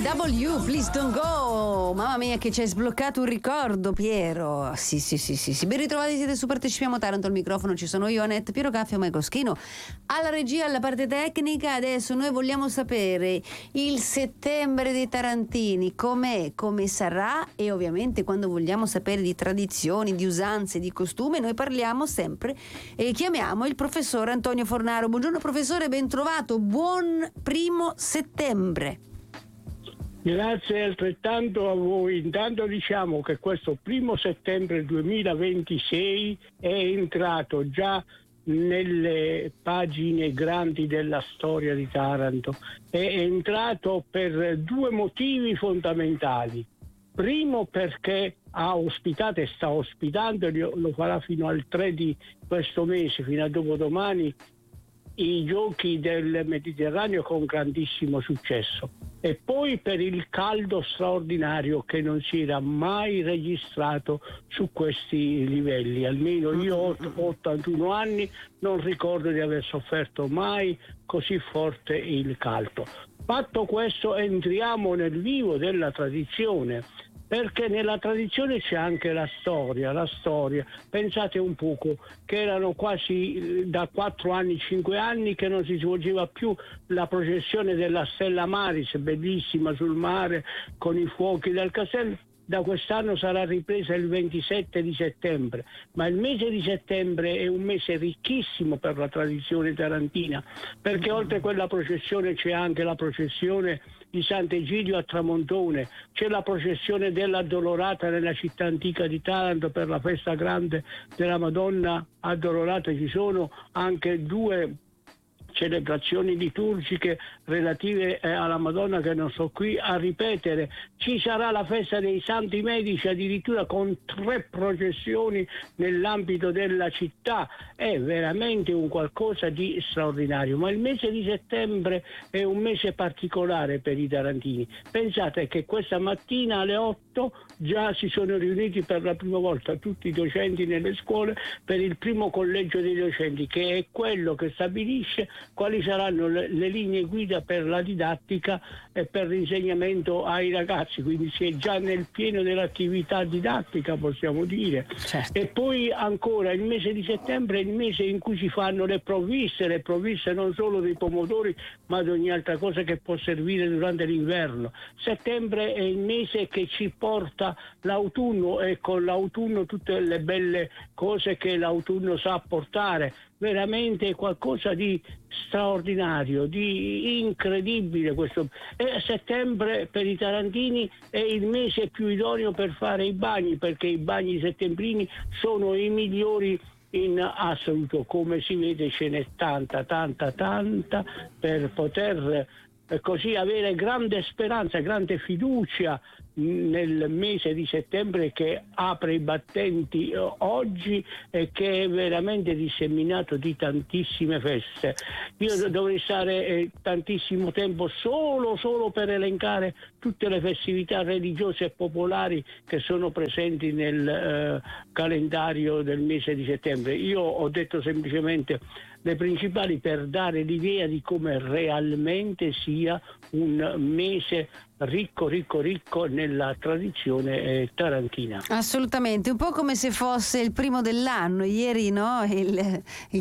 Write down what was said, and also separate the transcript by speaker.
Speaker 1: W, Please Don't Go. Mamma mia che ci hai sbloccato un ricordo, Piero. Sì. Ben ritrovati, siete su Partecipiamo Taranto. Al microfono ci sono io, Annette, Piero Caffio e Mai Coschino. Alla regia, alla parte tecnica. Adesso noi vogliamo sapere il settembre dei tarantini, com'è, come sarà, e ovviamente quando vogliamo sapere di tradizioni, di usanze, di costume, noi parliamo sempre e chiamiamo il professor Antonio Fornaro. Buongiorno professore, ben trovato, buon 1° settembre.
Speaker 2: Grazie altrettanto a voi. Intanto diciamo che questo 1° settembre 2026 è entrato già nelle pagine grandi della storia di Taranto. È entrato per 2 motivi fondamentali. Primo perché ha ospitato e sta ospitando, lo farà fino al 3 di questo mese, fino a dopodomani, i giochi del Mediterraneo con grandissimo successo. E poi per il caldo straordinario che non si era mai registrato su questi livelli. Almeno io ho 81 anni, non ricordo di aver sofferto mai così forte il caldo. Fatto questo, entriamo nel vivo della tradizione, perché nella tradizione c'è anche la storia. Pensate un poco che erano quasi da 4 anni, 5 anni che non si svolgeva più la processione della Stella Maris, bellissima sul mare con i fuochi del castello. Da quest'anno sarà ripresa il 27 di settembre, ma il mese di settembre è un mese ricchissimo per la tradizione tarantina, perché oltre a quella processione c'è anche la processione di Sant'Egidio a Tramontone, c'è la processione dell'Addolorata nella città antica di Taranto per la festa grande della Madonna Addolorata. Ci sono anche 2 celebrazioni liturgiche relative alla Madonna che non sto qui a ripetere. Ci sarà la festa dei Santi Medici, addirittura con 3 processioni nell'ambito della città. È veramente un qualcosa di straordinario. Ma il mese di settembre è un mese particolare per i tarantini. Pensate che questa mattina alle 8 già si sono riuniti per la prima volta tutti i docenti nelle scuole per il primo collegio dei docenti, che è quello che stabilisce quali saranno le linee guida per la didattica e per l'insegnamento ai ragazzi. Quindi si è già nel pieno dell'attività didattica, possiamo dire.
Speaker 1: Certo.
Speaker 2: E poi ancora il mese di settembre è il mese in cui si fanno le provviste non solo dei pomodori ma di ogni altra cosa che può servire durante l'inverno. Settembre è il mese che ci porta l'autunno, e con l'autunno tutte le belle cose che l'autunno sa portare. Veramente qualcosa di straordinario, di incredibile questo. E settembre per i tarantini è il mese più idoneo per fare i bagni, perché i bagni settembrini sono i migliori in assoluto. Come si vede ce n'è tanta per poter così avere grande speranza, grande fiducia nel mese di settembre, che apre i battenti oggi e che è veramente disseminato di tantissime feste. Io dovrei stare tantissimo tempo solo per elencare tutte le festività religiose e popolari che sono presenti nel calendario del mese di settembre. Io ho detto semplicemente le principali per dare l'idea di come realmente sia un mese ricco nella tradizione tarantina.
Speaker 1: Assolutamente, un po' come se fosse il primo dell'anno. Ieri, no? Il